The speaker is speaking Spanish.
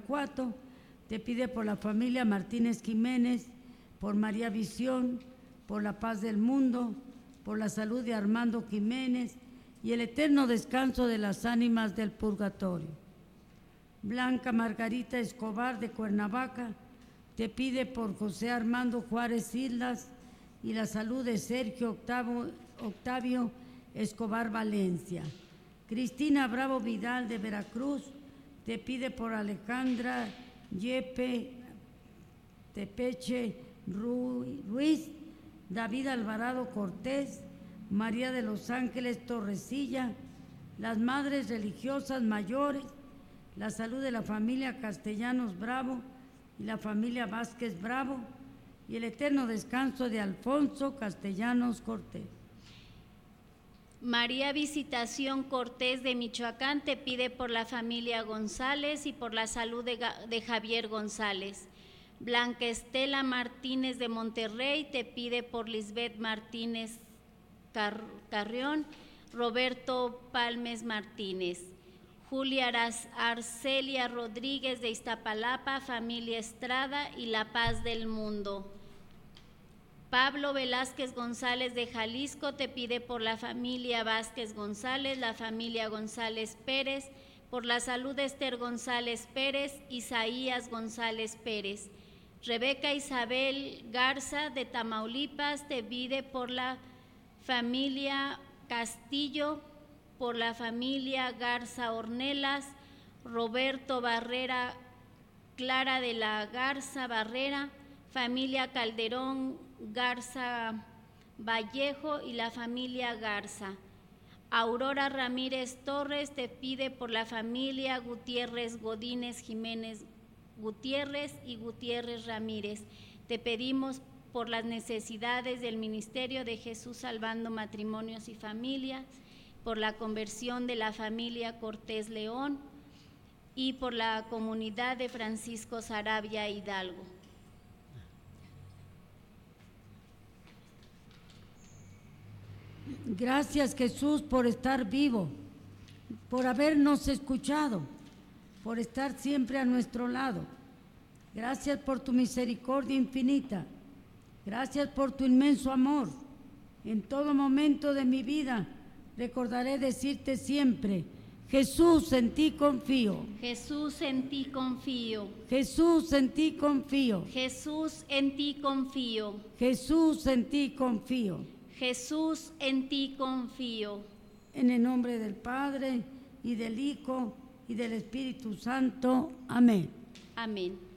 Guanajuato, te pide por la familia Martínez Jiménez, por María Visión, por la paz del mundo, por la salud de Armando Jiménez y el eterno descanso de las ánimas del purgatorio. Blanca Margarita Escobar de Cuernavaca, te pide por José Armando Juárez Islas y la salud de Sergio Octavio Escobar Valencia. Cristina Bravo Vidal de Veracruz, te pide por Alejandra Yepe Tepeche Ruiz, David Alvarado Cortés, María de los Ángeles Torresilla, las madres religiosas mayores, la salud de la familia Castellanos Bravo y la familia Vázquez Bravo y el eterno descanso de Alfonso Castellanos Cortés. María Visitación Cortés de Michoacán te pide por la familia González y por la salud de Javier González. Blanca Estela Martínez de Monterrey te pide por Lisbeth Martínez Carrión, Roberto Palmes Martínez. Julia Arcelia Rodríguez de Iztapalapa, familia Estrada y la paz del mundo. Pablo Velázquez González de Jalisco te pide por la familia Vázquez González, la familia González Pérez, por la salud de Esther González Pérez, Isaías González Pérez. Rebeca Isabel Garza de Tamaulipas te pide por la familia Castillo, por la familia Garza Ornelas, Roberto Barrera, Clara de la Garza Barrera, familia Calderón Garza Vallejo y la familia Garza. Aurora Ramírez Torres te pide por la familia Gutiérrez Godínez Jiménez Gutiérrez y Gutiérrez Ramírez. Te pedimos por las necesidades del Ministerio de Jesús Salvando Matrimonios y Familias, por la conversión de la familia Cortés León y por la comunidad de Francisco Sarabia Hidalgo. Gracias, Jesús, por estar vivo, por habernos escuchado, por estar siempre a nuestro lado. Gracias por tu misericordia infinita. Gracias por tu inmenso amor. En todo momento de mi vida recordaré decirte siempre: Jesús, en ti confío. Jesús, en ti confío. Jesús, en ti confío. Jesús, en ti confío. Jesús, en ti confío. Jesús, en ti confío. En el nombre del Padre, y del Hijo, y del Espíritu Santo. Amén. Amén.